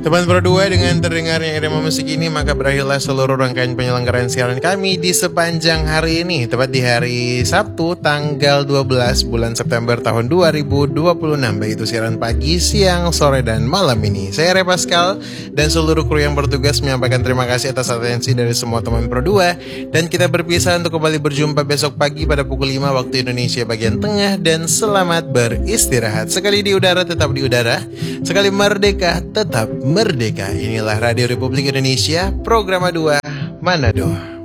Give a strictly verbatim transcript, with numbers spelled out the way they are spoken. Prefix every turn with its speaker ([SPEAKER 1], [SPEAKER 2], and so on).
[SPEAKER 1] Teman berdua, dengan terdengarnya irama musik ini maka berakhirlah seluruh rangkaian penyelenggaraan siaran kami di sepanjang hari ini. Tepat di hari Sabtu tanggal dua belas bulan September tahun dua ribu dua puluh enam, baik itu siaran pagi, siang, sore, dan malam ini. Saya Ray Pascal dan seluruh kru yang bertugas menyampaikan terima kasih atas atensi dari semua teman berdua. Dan kita berpisah untuk kembali berjumpa besok pagi pada pukul lima waktu Indonesia bagian tengah. Dan selamat beristirahat. Sekali di udara tetap di udara, sekali merdeka tetap merdeka. Inilah Radio Republik Indonesia, Program dua Manado.